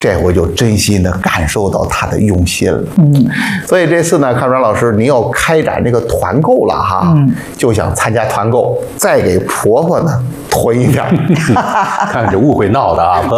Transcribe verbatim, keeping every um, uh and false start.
这我就真心的感受到他的用心了。嗯，所以这次呢，康川老师，你要开展这个团购了哈，嗯，就想参加团购，再给婆婆呢囤一点， 看看这误会闹的啊。